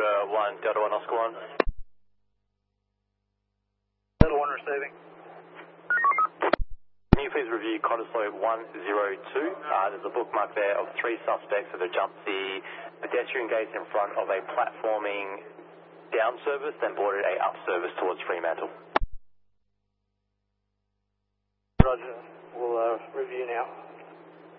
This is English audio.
Delta 1, Delta 1 Oscar 1. Delta 1 receiving. Can you please review Cottesloe 102? There's a bookmark there of 3 suspects that have jumped the pedestrian gates in front of a platforming down service, then boarded a up service towards Fremantle. Roger. We'll review now.